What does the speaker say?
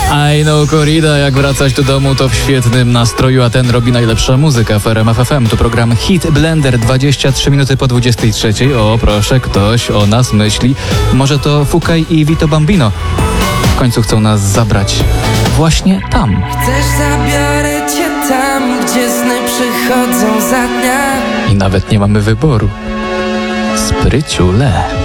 I know Corrida, jak wracać do domu to w świetnym nastroju, a ten robi najlepsza muzyka w RMF FM. To program Hit Blender, 23 minuty po 23. O proszę, ktoś o nas myśli. Może to Fukaj i Vito Bambino. W końcu chcą nas zabrać właśnie tam. Chcesz, zabiorę cię tam, gdzie sny przychodzą za dnia. I nawet nie mamy wyboru. Spryciule.